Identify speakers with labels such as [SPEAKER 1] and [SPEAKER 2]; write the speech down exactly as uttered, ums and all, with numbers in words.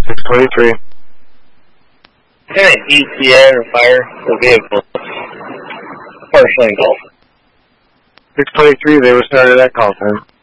[SPEAKER 1] six twenty-three.
[SPEAKER 2] Can I E T A or fire the vehicle? Partially engulfed.
[SPEAKER 1] six twenty-three, they were started at call time.